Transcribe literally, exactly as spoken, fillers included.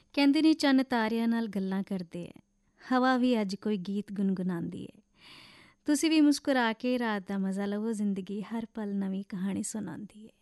ਕਹਿੰਦੇ ਨੇ ਚੰਨ ਤਾਰਿਆਂ ਨਾਲ ਗੱਲਾਂ ਕਰਦੇ ਹੈ, ਹਵਾ ਵੀ ਅੱਜ ਕੋਈ ਗੀਤ ਗੁਣਗੁਣਾਉਂਦੀ ਹੈ। ਤੁਸੀਂ ਵੀ ਮੁਸਕਰਾ ਕੇ ਰਾਤ ਦਾ ਮਜ਼ਾ ਲਵੋ, ਜ਼ਿੰਦਗੀ ਹਰ ਪਲ ਨਵੀਂ ਕਹਾਣੀ ਸੁਣਾਉਂਦੀ ਹੈ।